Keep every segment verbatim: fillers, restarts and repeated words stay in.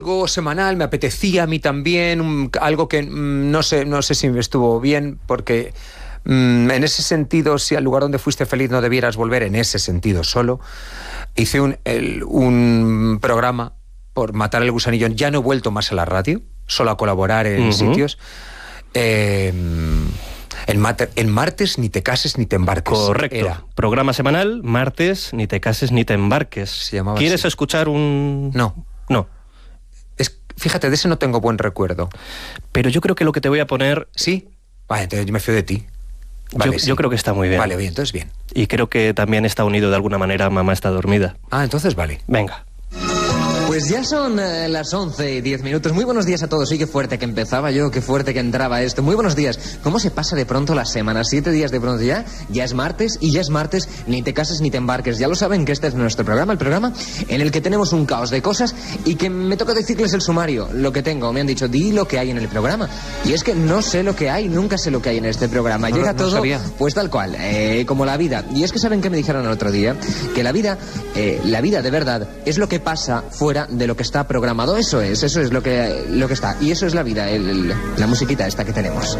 Algo semanal, me apetecía a mí también, un, algo que mm, no sé, no sé si estuvo bien, porque mm, en ese sentido, si al lugar donde fuiste feliz no debieras volver, en ese sentido solo, hice un, el, un programa por matar el gusanillo. Ya no he vuelto más a la radio, solo a colaborar en uh-huh. sitios. Eh, en, mater, en martes ni te cases ni te embarques. Correcto. Era. Programa semanal, martes ni te cases ni te embarques. Se llamaba ¿Quieres así. escuchar un...? No. No. Fíjate, de ese no tengo buen recuerdo. Pero yo creo que lo que te voy a poner... ¿Sí? Vale, entonces yo me fío de ti. Vale, yo, sí. yo creo que está muy bien. Vale, bien, entonces bien. Y creo que también está unido de alguna manera a Mamá está dormida. Ah, entonces vale. Venga. Pues ya son eh, las once y diez minutos. Muy buenos días a todos. Sí, qué fuerte que empezaba yo, qué fuerte que entraba esto. Muy buenos días. ¿Cómo se pasa de pronto las semanas? Siete días de pronto ya. Ya es martes y ya es martes. Ni te cases ni te embarques. Ya lo saben que este es nuestro programa, el programa en el que tenemos un caos de cosas y que me toca decirles el sumario. Lo que tengo. Me han dicho, di lo que hay en el programa. Y es que no sé lo que hay, nunca sé lo que hay en este programa. No, Llega no todo, sabía. pues tal cual, eh, como la vida. Y es que saben que me dijeron el otro día que la vida, eh, la vida de verdad es lo que pasa fuera de lo que está programado. Eso es, eso es lo que, lo que está. Y eso es la vida, el, el, la musiquita esta que tenemos.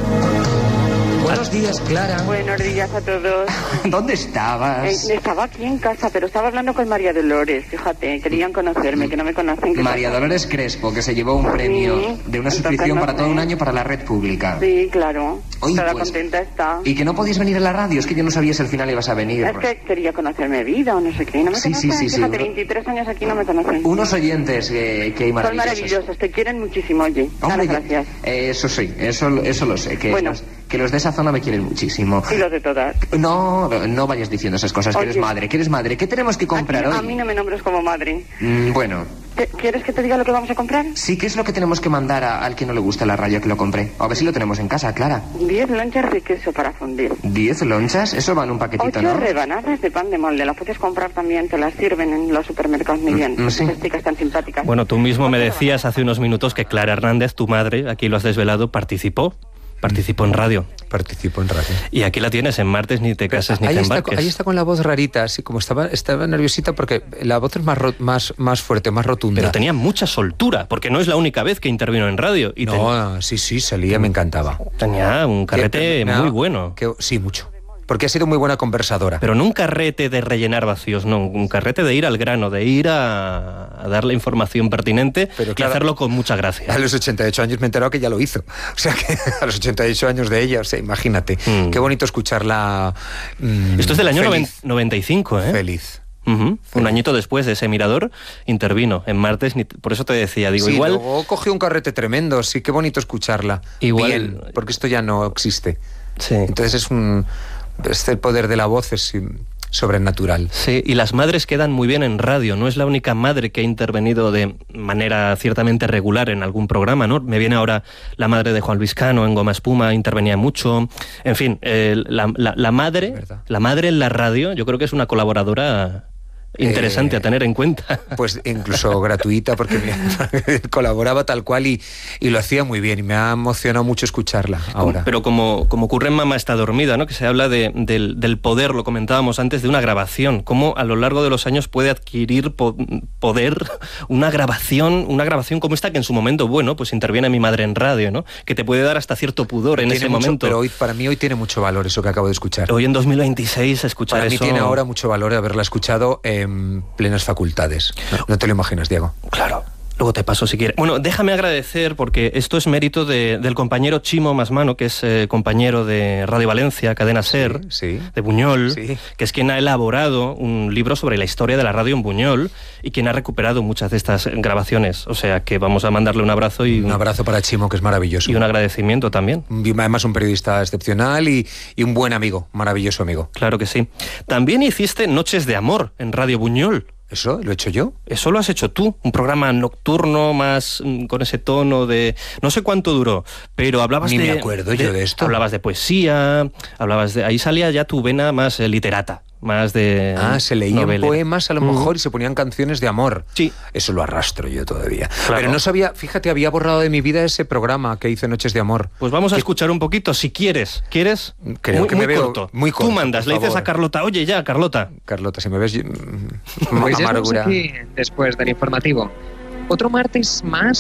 Buenos días, Clara. Buenos días a todos. ¿Dónde estabas? Eh, estaba aquí en casa, pero estaba hablando con María Dolores, fíjate, querían conocerme, que no me conocen. ¿Qué María pasa? Dolores Crespo, que se llevó un premio Sí, de una entonces suscripción no para sé. todo un año para la red pública. Sí, claro. Oye, Toda pues, contenta está. Y que no podías venir a la radio, es que yo no sabía si al final ibas a venir. Es que quería conocerme vida o no sé qué, y no me Sí, sí, conocen. sí, sí, Fíjate, uno- veintitrés años aquí no me conocen. Unos oyentes eh, que hay Son maravillosos. maravillosos, te quieren muchísimo, oye. Hombre, Dale, gracias. eh, eso sí, eso, eso lo sé, que, Bueno. los, que los de esa zona me quieren muchísimo. Y los de todas. No, no vayas diciendo esas cosas, que Oye. eres madre, que eres madre. ¿Qué tenemos que comprar Aquí- hoy? a mí no me nombres como madre. Mm, bueno, ¿Qué- ¿Quieres que te diga lo que vamos a comprar? sí, ¿qué es lo que tenemos que mandar a- al que no le gusta la radio que lo compre? A ver si lo tenemos en casa, Clara. Diez lonchas de queso para fundir. ¿Diez lonchas? Eso va en un paquetito, Ocho ¿no? rebanadas de pan de molde. Las puedes comprar también, te las sirven en los supermercados muy bien. Mm, sí. Esas chicas tan simpáticas. Bueno, tú mismo me Ocho decías hace unos minutos que Clara Hernández, tu madre, aquí lo has desvelado, participó. Participó en radio. Participo en radio. Y aquí la tienes, en martes ni te cases ni ahí, te está, embarques. ahí está con la voz rarita, así como estaba, estaba nerviosita porque la voz es más, ro, más, más fuerte, más rotunda. Pero tenía mucha soltura, porque no es la única vez que intervino en radio. Y No, ten- sí, sí, salía, me encantaba. tenía un carrete Que- me ha- muy bueno. que- sí, mucho. Porque ha sido muy buena conversadora. Pero no un carrete de rellenar vacíos, no, un carrete de ir al grano, de ir a, a dar la información pertinente Pero y claro, hacerlo con mucha gracia. A los ochenta y ocho años me he enterado que ya lo hizo. O sea, que a los ochenta y ocho años de ella, o sea, imagínate. Mm. Qué bonito escucharla. mm, Esto es del año feliz, noventa y cinco, ¿eh? Feliz. Ujú. Un añito después de ese mirador, intervino en martes, ni- por eso te decía, digo, Sí, igual... luego cogió un carrete tremendo, sí, qué bonito escucharla. Igual- Bien, porque esto ya no existe. Sí. Entonces es un... Es el poder de la voz es mm, sobrenatural. Sí, y las madres quedan muy bien en radio. No es la única madre que ha intervenido de manera ciertamente regular en algún programa, ¿no? Me viene ahora la madre de Juan Luis Cano en Goma Espuma, intervenía mucho. En fin, eh, la, la- la madre, verdad. la madre en la radio, yo creo que es una colaboradora interesante Eh, a tener en cuenta. Pues incluso gratuita, porque me- colaboraba tal cual y, y lo hacía muy bien. Y me ha emocionado mucho escucharla ahora. Pero como, como ocurre en Mamá está dormida, ¿no? Que se habla de, del, del poder, lo comentábamos antes, de una grabación. Cómo a lo largo de los años puede adquirir po- poder una grabación, una grabación como esta que en su momento, bueno, pues interviene mi madre en radio, ¿no? Que te puede dar hasta cierto pudor en Tiene ese mucho- momento. Pero hoy, para mí hoy tiene mucho valor eso que acabo de escuchar. Hoy en dos mil veintiséis escuchar Para mí eso... tiene ahora mucho valor haberla escuchado en plenas facultades. No, no te lo imaginas, Diego. Claro. Luego te paso si quieres. Bueno, déjame agradecer, porque esto es mérito de, del compañero Chimo Masmano, que es eh, compañero de Radio Valencia, Cadena SER, Sí, sí. de Buñol, Sí. que es quien ha elaborado un libro sobre la historia de la radio en Buñol y quien ha recuperado muchas de estas grabaciones. O sea que vamos a mandarle un abrazo y un, Un abrazo para Chimo, que es maravilloso. y un agradecimiento también. Un- Además un periodista excepcional y, y un buen amigo, maravilloso amigo. Claro que sí. También hiciste Noches de Amor en Radio Buñol. ¿Eso lo he hecho yo? Eso lo has hecho tú, un programa nocturno más mm, con ese tono de... No sé cuánto duró, pero hablabas Ni de... me acuerdo yo de esto. Hablabas de poesía, hablabas de... Ahí salía ya tu vena más eh, literata, más de... Ah, se leían novelera. poemas a lo mejor y se ponían canciones de amor. Sí. Eso lo arrastro yo todavía. Claro. Pero no sabía, fíjate, había borrado de mi vida ese programa que hice Noches de Amor. Pues vamos a Que- escuchar un poquito, si quieres. ¿Quieres? Creo muy, que muy me veo corto. muy corto, Tú mandas, por le dices favor. a Carlota, oye ya, Carlota. Carlota, si me ves... mm, Pues ya estamos amargura. aquí después del informativo. Otro martes más